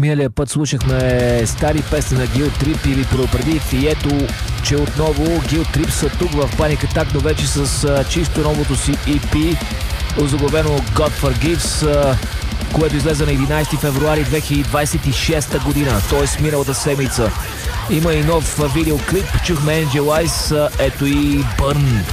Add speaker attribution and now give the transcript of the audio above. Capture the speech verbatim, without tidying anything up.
Speaker 1: Миналия път слушахме стари песни на Guilt Trip или предупредих и ето, че отново Guilt Trip са тук в Panic Attack, но вече с а, чисто новото си и пи, озаглавено God Forgives, а, което излезе на единайсети февруари две хиляди двайсет и шеста година, т.е. миналата седмица. Има и нов видеоклип, чухме Angel Eyes, ето и Burn.